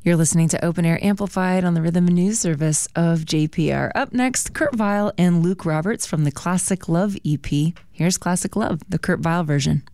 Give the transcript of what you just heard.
You're listening to Open Air Amplified on the Rhythm and News Service of JPR. Up next, Kurt Vile and Luke Roberts from the Classic Love EP. Here's Classic Love, the Kurt Vile version.